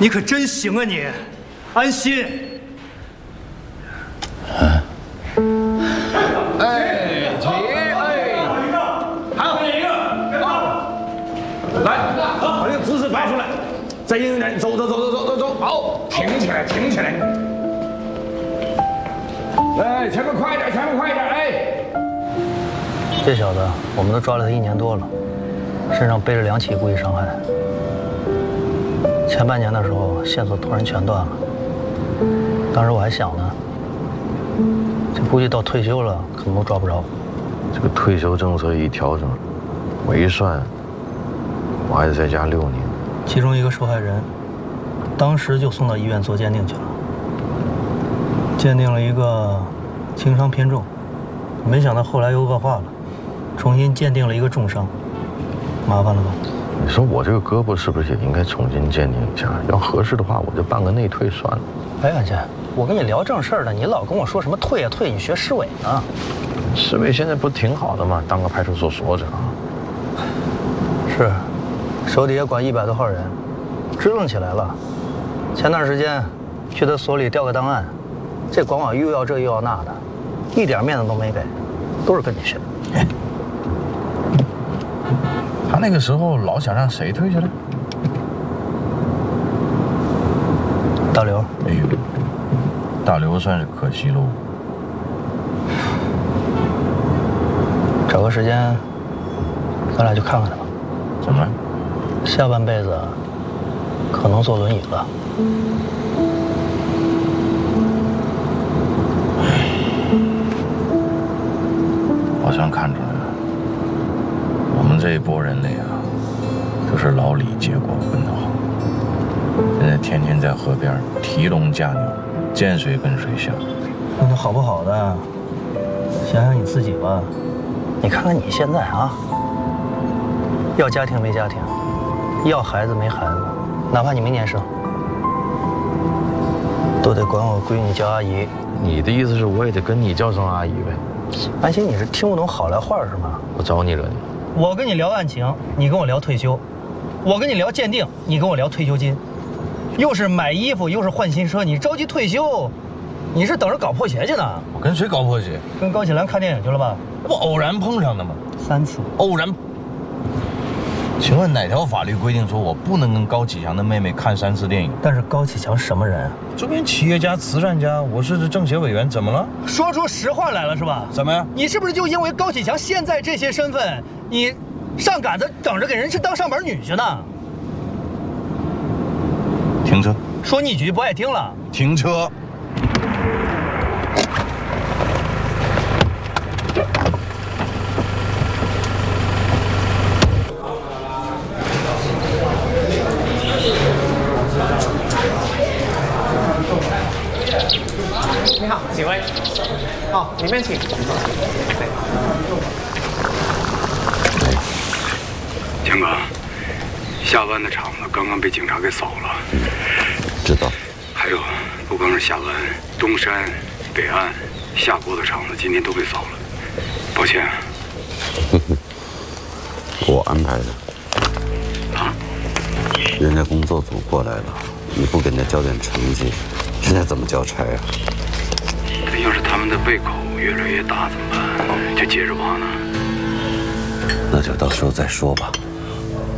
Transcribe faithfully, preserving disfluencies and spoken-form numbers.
你可真行啊你，安心。 啊。 哎，起，哎，好，一个，好，来，把这个姿势摆出来，再硬一点，走走走走走走走，好，挺起来，挺起来。来，前面快一点，前面快一点，哎。 这小子，我们都抓了他一年多了，身上背着两起故意伤害。前半年的时候，线索突然全断了。当时我还想呢，这估计到退休了可能都抓不着。 这个退休政策一调整，我一算，我还得在家六年。 其中一个受害人，当时就送到医院做鉴定去了，鉴定了一个轻伤偏重，没想到后来又恶化了，重新鉴定了一个重伤，麻烦了吧？ 你说我这个胳膊是不是也应该重新鉴定一下？要合适的话，我就办个内退算了。 哎，安琪，我跟你聊正事儿呢，你老跟我说什么退啊退，你学市委呢？ 市委现在不挺好的吗？当个派出所所长。 是，手底下管一百多号人，支棱起来了。前段时间去他所里调个档案，这管我又要这又要那的，一点面子都没给，都是跟你学。 他那个时候老想让谁退下来？ 大刘。 哎呦，大刘算是可惜喽。 找个时间，咱俩去看看他吧。 怎么了？ 下半辈子可能坐轮椅了。 好像看出来了，我们这一波人里啊，就是老李结过婚的好，现在天天在河边提笼架鸟，见谁跟谁下。 那他好不好的，想想你自己吧。你看看你现在啊，要家庭没家庭，要孩子没孩子，哪怕你明年生，都得管我闺女叫阿姨。 你的意思是我也得跟你叫声阿姨呗？ 安心，你是听不懂好赖话是吗？ 我找你惹你？ 我跟你聊案情，你跟我聊退休；我跟你聊鉴定，你跟我聊退休金。又是买衣服，又是换新车，你着急退休，你是等着搞破鞋去呢？ 我跟谁搞破鞋？ 跟高启兰看电影去了吧？ 不偶然碰上的吗？ 三次。 偶然。请问哪条法律规定说我不能跟高启强的妹妹看三次电影？ 但是高启强什么人啊？ 这边企业家、慈善家，我是政协委员，怎么了？ 说出实话来了是吧？ 怎么样？ 你是不是就因为高启强现在这些身份，你上赶着等着给人去当上门女婿呢？ 停车！ 说你几句不爱听了。 停车！ 你好，几位？哦，里面请。 强哥，下湾的厂子刚刚被警察给扫了。 知道。 还有，不光是下湾，东山、北岸、下锅的厂子今天都被扫了。抱歉。 我安排的。 啊？ 人家工作组过来了，你不给人家交点成绩，人家怎么交差啊？ 可要是他们的胃口越来越大怎么办？就接着挖呢？ 那就到时候再说吧。